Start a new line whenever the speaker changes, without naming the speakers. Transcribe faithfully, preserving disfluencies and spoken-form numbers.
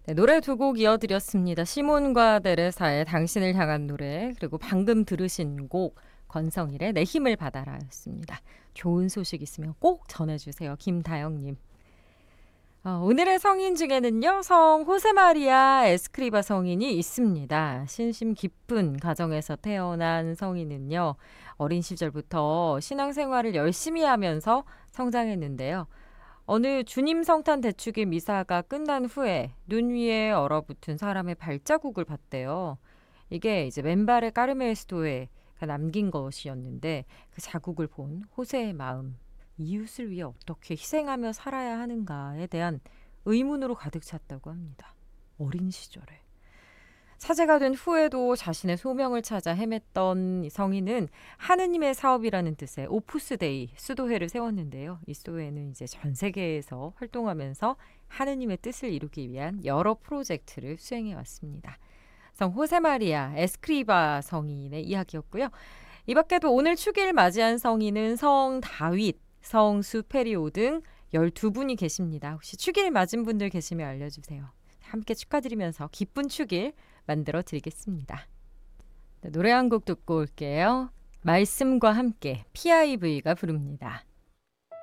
네, 노래 두 곡 이어드렸습니다. 시몬과 데레사의 당신을 향한 노래, 그리고 방금 들으신 곡 권성일의 내 힘을 받아라였습니다. 좋은 소식 있으면 꼭 전해주세요. 김다영님. 어, 오늘의 성인 중에는요, 성 호세마리아 에스크리바 성인이 있습니다. 신심 깊은 가정에서 태어난 성인은요, 어린 시절부터 신앙생활을 열심히 하면서 성장했는데요. 어느 주님 성탄 대축의 미사가 끝난 후에 눈 위에 얼어붙은 사람의 발자국을 봤대요. 이게 이제 맨발의 까르멜스도에가 남긴 것이었는데 그 자국을 본 호세의 마음, 이웃을 위해 어떻게 희생하며 살아야 하는가에 대한 의문으로 가득 찼다고 합니다. 어린 시절에. 사제가 된 후에도 자신의 소명을 찾아 헤맸던 이 성인은 하느님의 사업이라는 뜻의 오푸스데이 수도회를 세웠는데요. 이 수도회는 이제 전 세계에서 활동하면서 하느님의 뜻을 이루기 위한 여러 프로젝트를 수행해 왔습니다. 성 호세마리아 에스크리바 성인의 이야기였고요. 이 밖에도 오늘 축일 맞이한 성인은 성 다윗, 성 수페리오 등 열두 분이 계십니다. 혹시 축일 맞은 분들 계시면 알려주세요. 함께 축하드리면서 기쁜 축일 만들어 드리겠습니다. 네, 노래 한 곡 듣고 올게요. 말씀과 함께 피아이브이가 부릅니다.